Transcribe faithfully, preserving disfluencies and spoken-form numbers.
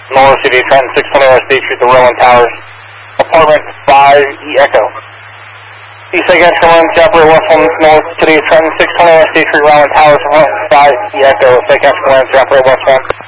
North City, Trenton, six twenty West State Street, the Rowan Towers. Apartment five E Echo. East against Command, Operator one from North City, Trenton, six twenty West State Street, Rowan Towers, apartment five E Echo. Second Command, Operator one.